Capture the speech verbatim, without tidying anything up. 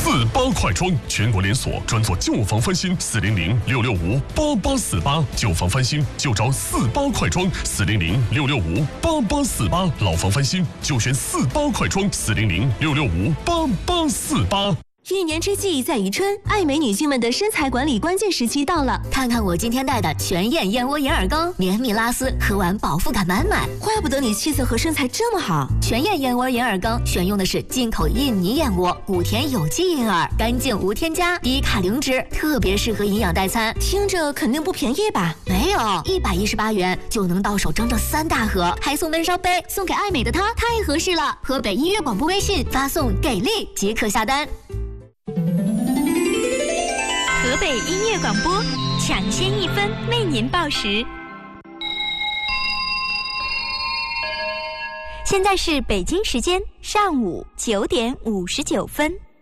四八快装，全国连锁，专做旧房翻新，四零零六六五八八四八，旧房翻新就找四八快装，四零零六六五八八四八，老房翻新就选四八快装，四零零六六五八八四八。 一年之计在于春，爱美女性们的身材管理关键时期到了。 看看我今天带的全燕燕窝银耳羹，绵密拉丝，喝完饱腹感满满。 怪不得你气色和身材这么好。 全燕燕窝银耳羹选用的是进口印尼燕窝，谷田有机银耳，干净无添加，低卡零脂，特别适合营养代餐。 听着肯定不便宜吧？ 没有，一百一十八元就能到手整整三大盒，还送温烧杯，送给爱美的她太合适了。河北音乐广播微信发送给力即可下单。 河北音乐广播，抢先一分为您报时。现在是北京时间上午九点五十九分。